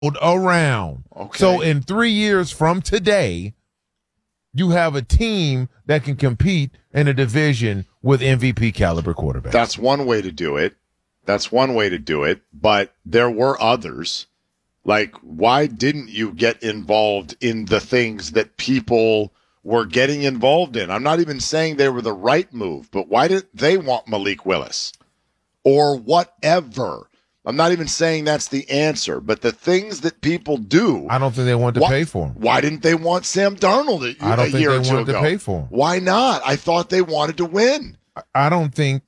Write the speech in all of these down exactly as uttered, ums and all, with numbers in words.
around. Okay. So in three years from today, you have a team that can compete in a division with M V P caliber quarterbacks. That's one way to do it. That's one way to do it. But there were others. Like, why didn't you get involved in the things that people were getting involved in? I'm not even saying they were the right move, but why did they want Malik Willis or whatever? I'm not even saying that's the answer, but the things that people do. I don't think they wanted to why, pay for him. Why didn't they want Sam Darnold a, I don't a think year they or two wanted ago? to pay for him. Why not? I thought they wanted to win. I don't think.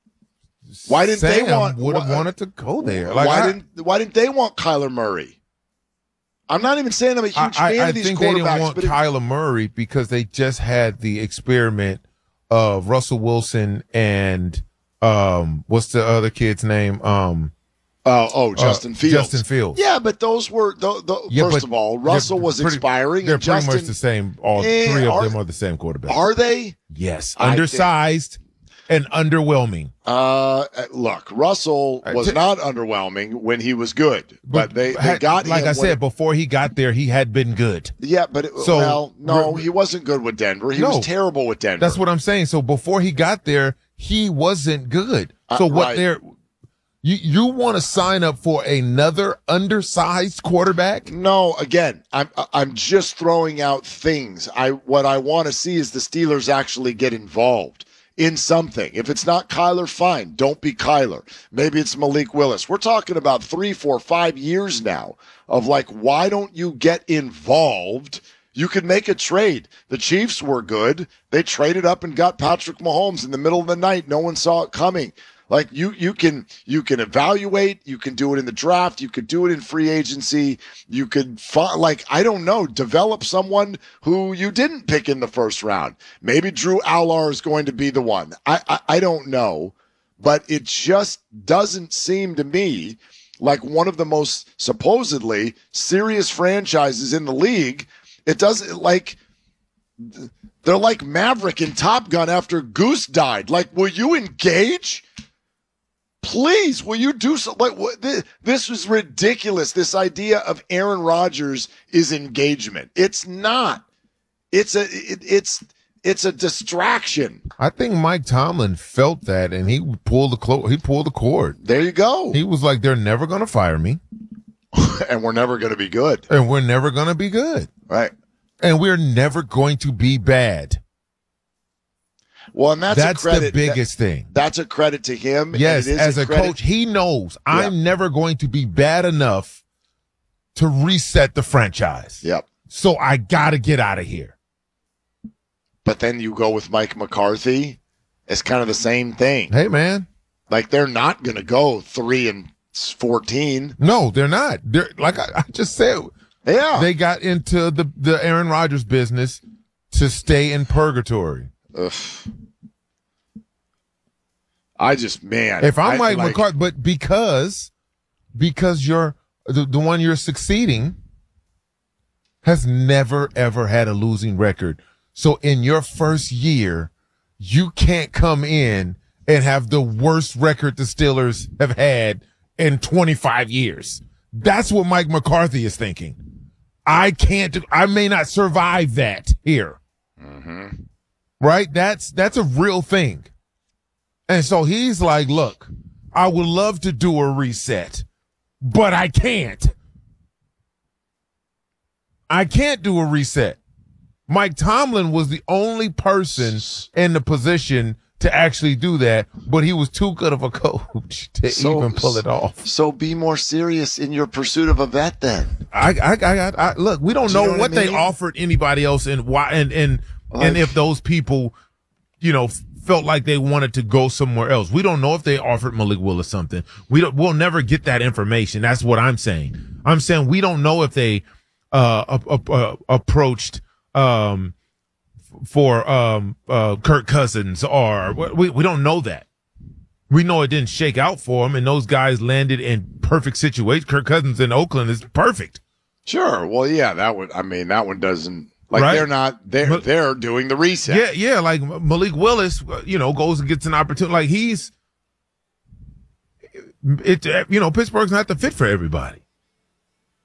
Why didn't Sam they want? would have why, wanted to go there? Like, why I, didn't Why didn't they want Kyler Murray? I'm not even saying I'm a huge I, fan I, of these I think quarterbacks. they didn't want but it, Kyler Murray because they just had the experiment of Russell Wilson and um, what's the other kid's name? Um, uh, oh, Justin uh, Fields. Justin Fields. Yeah, but those were the, the, Yeah, first but of all, Russell was pretty- expiring. They're and pretty Justin, much the same. All Eh, three of are- them are the same quarterback. Are they? Yes, I undersized and underwhelming. Uh, look, Russell was Uh, not underwhelming when he was good, but, they, they had- got like him I when- said before he got there, he had been good. Yeah, but it, So, well, no, re- he wasn't good with Denver. He No. was terrible with Denver. That's what I'm saying. So before he got there, he wasn't good. So Uh, what right. they're you you want to sign up for another undersized quarterback? No, again, I'm I'm just throwing out things. I what I want to see is the Steelers actually get involved in something. If it's not Kyler, fine. Don't be Kyler. Maybe it's Malik Willis. We're talking about three, four, five years now of like, why don't you get involved? You could make a trade. The Chiefs were good. They traded up and got Patrick Mahomes in the middle of the night. No one saw it coming. Like you, you can you can evaluate. You can do it in the draft. You could do it in free agency. You could fi- like I don't know, develop someone who you didn't pick in the first round. Maybe Drew Aller is going to be the one. I I, I don't know, but it just doesn't seem to me like one of the most supposedly serious franchises in the league. It doesn't like. They're like Maverick and Top Gun after Goose died. Like, will you engage? Please, will you do so? Like, what, this, this was ridiculous. This idea of Aaron Rodgers is engagement. It's not. It's a. It, it's. It's a distraction. I think Mike Tomlin felt that, and he pulled the clo- he pulled the cord. There you go. He was like, "They're never going to fire me, And we're never going to be good. and we're never going to be good, Right. and we're never going to be bad." Well, and that's, That's a credit. the biggest that, thing. That's a credit to him. Yes, and it is as a, credit- coach, he knows I'm never going to be bad enough to reset the franchise. Yep. So I got to get out of here. But then you go with Mike McCarthy. It's kind of the same thing. Hey, man. Like they're not going to go three and fourteen. No, they're not. They're like I, I just said. Yeah. They got into the, the Aaron Rodgers business to stay in purgatory. Ugh. I just, man. If I'm I, Mike like, McCarthy, but because because you're the, the one you're succeeding has never ever had a losing record. So in your first year, you can't come in and have the worst record the Steelers have had in twenty-five years. That's what Mike McCarthy is thinking. I can't do, I may not survive that here. Mm-hmm. Right? That's, that's a real thing. And so he's like, look, I would love to do a reset, but I can't. I can't do a reset. Mike Tomlin was the only person in the position to actually do that, but he was too good of a coach to So- even pull it off. So be more serious in your pursuit of a vet then. I, I, I, I look, we don't Do you know, know what what I they mean? offered anybody else and why, and, and, and Like- if those people, you know, felt like they wanted to go somewhere else. We don't know if they offered Malik Willis something. We don't, we'll never get that information. That's what I'm saying. I'm saying we don't know if they, uh, uh, uh approached, um, for, um, uh, Kirk Cousins or we, we don't know that. We know it didn't shake out for him and those guys landed in perfect situations. Kirk Cousins in Oakland is perfect. Sure. Well, yeah, that would, I mean, that one doesn't, like Right. they're not, they're, But- they're doing the reset. Yeah, yeah, like Malik Willis, you know, goes and gets an opportunity. Like he's, it, you know, Pittsburgh's not the fit for everybody.